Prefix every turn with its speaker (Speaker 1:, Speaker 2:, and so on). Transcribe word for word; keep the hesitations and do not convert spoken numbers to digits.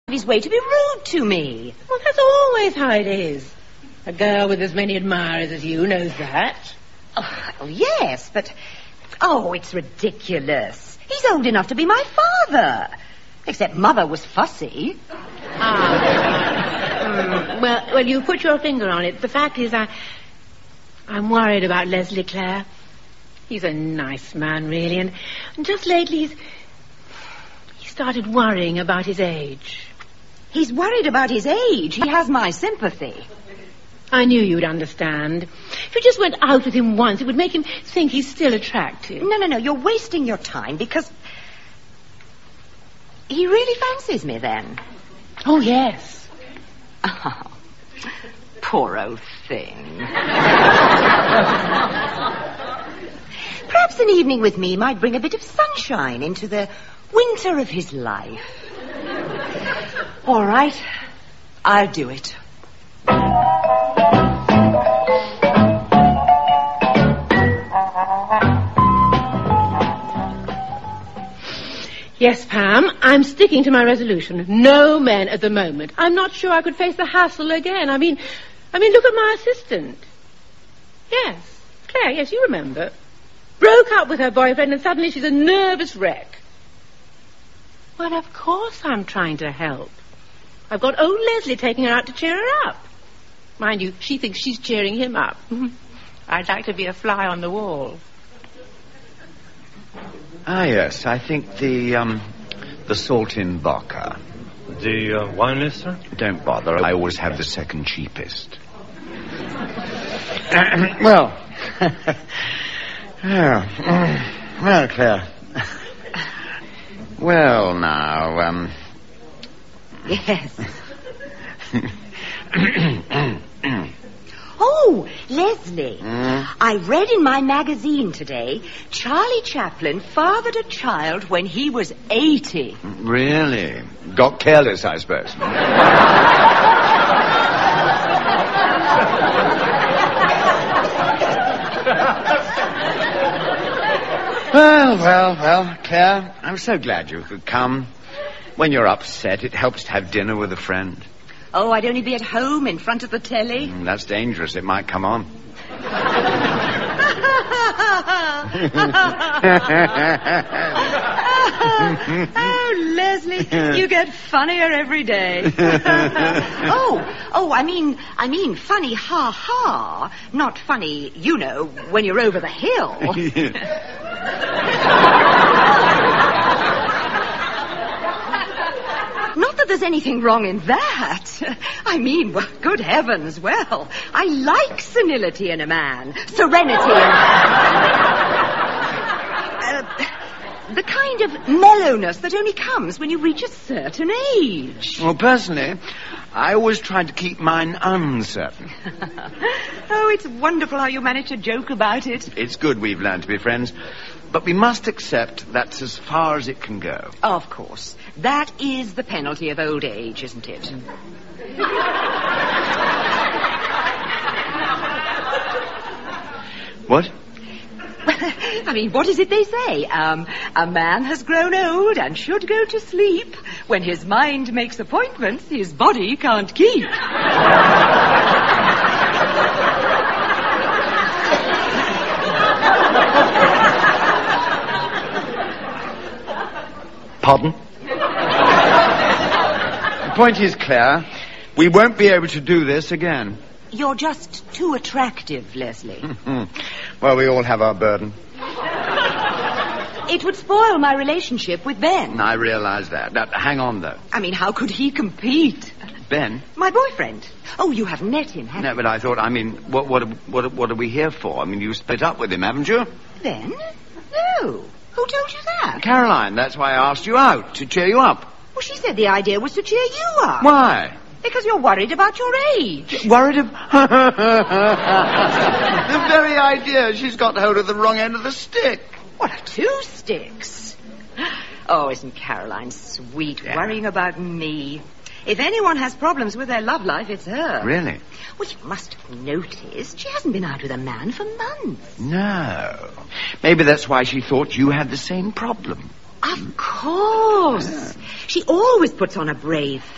Speaker 1: his way to be rude to me.
Speaker 2: Well, that's always how it is. A girl with as many admirers as you knows that.
Speaker 1: Oh, well, yes, but... Oh, it's ridiculous. He's old enough to be my father. Except Mother was fussy.
Speaker 2: Ah. mm, well, well, you put your finger on it. The fact is, I... I'm worried about Leslie, Claire. He's a nice man, really, and, and just lately he's... He started worrying about his age.
Speaker 1: He's worried about his age. He has my sympathy.
Speaker 2: I knew you'd understand. If you just went out with him once, it would make him think he's still attractive.
Speaker 1: No, no, no, you're wasting your time because... He really fancies me, then?
Speaker 2: Oh, yes.
Speaker 1: Oh, poor old thing. Perhaps an evening with me might bring a bit of sunshine into the winter of his life. All right, I'll do it.
Speaker 2: Yes, Pam, I'm sticking to my resolution. No men at the moment. I'm not sure I could face the hassle again. I mean, I mean, look at my assistant. Yes, Claire, yes, you remember. Broke up with her boyfriend and suddenly she's a nervous wreck. Well, of course I'm trying to help. I've got old Leslie taking her out to cheer her up. Mind you, she thinks she's cheering him up. I'd like to be a fly on the wall.
Speaker 3: Ah, yes, I think the, um, the salt in vodka.
Speaker 4: The uh, wine list, sir?
Speaker 3: Don't bother, I always have the second cheapest. well... well, well, Claire. Well, now, um...
Speaker 1: Yes. Oh, Leslie, mm? I read in my magazine today Charlie Chaplin fathered a child when he was eighty.
Speaker 3: Really? Got careless, I suppose. Well, well, well, Claire, I'm so glad you could come. When you're upset, it helps to have dinner with a friend.
Speaker 1: Oh, I'd only be at home in front of the telly.
Speaker 3: Mm, that's dangerous. It might come on.
Speaker 1: Oh, Leslie, you get funnier every day. oh, oh, I mean, I mean funny, ha ha, not funny, you know, when you're over the hill. Not that there's anything wrong in that. I mean, well, good heavens, well, I like senility in a man. Serenity in... uh, the kind of mellowness that only comes when you reach a certain age.
Speaker 3: Well, personally, I always try to keep mine uncertain.
Speaker 1: Oh, it's wonderful how you manage to joke about it.
Speaker 3: It's good we've learned to be friends. But we must accept that's as far as it can go.
Speaker 1: Of course. That is the penalty of old age, isn't it?
Speaker 3: What?
Speaker 1: I mean, what is it they say? Um, a man has grown old and should go to sleep. When his mind makes appointments, his body can't keep.
Speaker 3: Pardon? The point is, Claire, we won't be able to do this again.
Speaker 1: You're just too attractive, Leslie.
Speaker 3: Well, we all have our burden.
Speaker 1: It would spoil my relationship with Ben.
Speaker 3: I realise that. Now, hang on, though.
Speaker 1: I mean, how could he compete?
Speaker 3: Ben?
Speaker 1: My boyfriend. Oh, you haven't met him, have
Speaker 3: no,
Speaker 1: you?
Speaker 3: No, but I thought, I mean, what, what, what, what are we here for? I mean, you split up with him, haven't you?
Speaker 1: Ben? No. Who told you that?
Speaker 3: Caroline, that's why I asked you out, to cheer you up.
Speaker 1: Well, she said the idea was to cheer you up.
Speaker 3: Why?
Speaker 1: Because you're worried about your age.
Speaker 3: Worried about... The very idea. She's got hold of the wrong end of the stick.
Speaker 1: What, two sticks? Oh, isn't Caroline sweet, yeah. Worrying about me? If anyone has problems with their love life, it's her.
Speaker 3: Really?
Speaker 1: Well, you must have noticed she hasn't been out with a man for months.
Speaker 3: No. Maybe that's why she thought you had the same problem.
Speaker 1: Of course. Yeah. She always puts on a brave